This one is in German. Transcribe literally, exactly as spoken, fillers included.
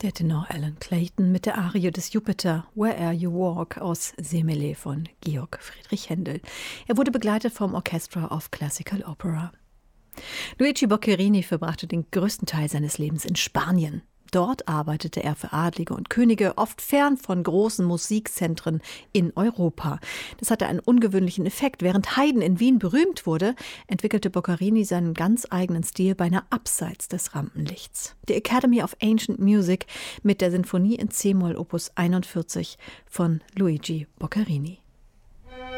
Der Tenor Alan Clayton mit der Arie des Jupiter, Where'er You Walk aus Semele von Georg Friedrich Händel. Er wurde begleitet vom Orchestra of Classical Opera. Luigi Boccherini verbrachte den größten Teil seines Lebens in Spanien. Dort arbeitete er für Adlige und Könige, oft fern von großen Musikzentren in Europa. Das hatte einen ungewöhnlichen Effekt. Während Haydn in Wien berühmt wurde, entwickelte Boccherini seinen ganz eigenen Stil beinahe abseits des Rampenlichts. Die Academy of Ancient Music mit der Sinfonie in C-Moll Opus einundvierzig von Luigi Boccherini.